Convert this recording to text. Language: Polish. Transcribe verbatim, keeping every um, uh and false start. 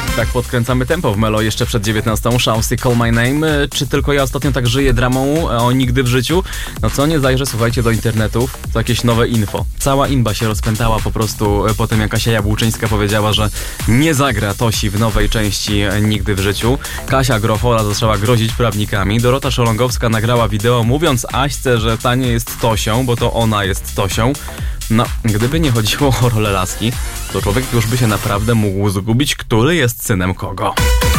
Tak podkręcamy tempo w Melo jeszcze przed dziewiętnastą. Shousty Call My Name. Czy tylko ja ostatnio tak żyję dramą o nigdy w życiu? No co nie zajrzę, słuchajcie, do internetów, to jakieś nowe info. Cała inba się rozpętała po prostu po tym, jak Kasia Jabłczyńska powiedziała, że nie zagra Tosi w nowej części Nigdy w życiu. Kasia Grochola zaczęła grozić prawnikami. Dorota Szolongowska nagrała wideo mówiąc Aśce, że ta nie jest Tosią, bo to ona jest Tosią. No, gdyby nie chodziło o rolę laski, to człowiek już by się naprawdę mógł zgubić, który jest synem kogo.